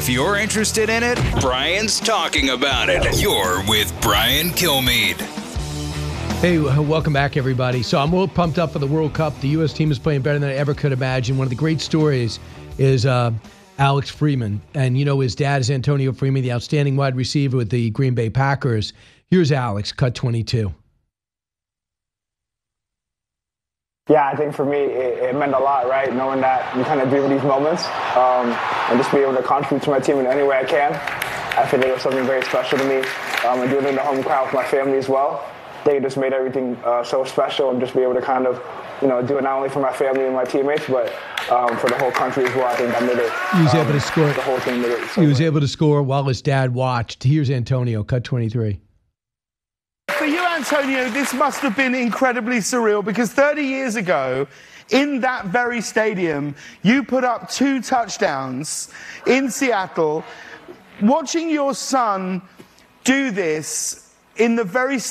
If you're interested in it, Brian's talking about it. You're with Brian Kilmeade. Hey, welcome back, everybody. So I'm all pumped up for the World Cup. The U.S. team is playing better than I ever could imagine. One of the great stories is Alex Freeman. And, you know, his dad is Antonio Freeman, the outstanding wide receiver with the Green Bay Packers. Here's Alex, cut 22. Yeah, I think for me, it meant a lot, right? Knowing that you kind of dream of these moments and just be able to contribute to my team in any way I can. I feel like it was something very special to me. And doing it in the home crowd with my family as well. They just made everything so special, and just be able to kind of, you know, do it not only for my family and my teammates, but for the whole country as well. I think that made it. He was able to score. The whole team made it. So he was able to score while his dad watched. Here's Antonio, cut 23. For you, Antonio, this must have been incredibly surreal, because 30 years ago, in that very stadium, you put up 2 touchdowns in Seattle. Watching your son do this in the very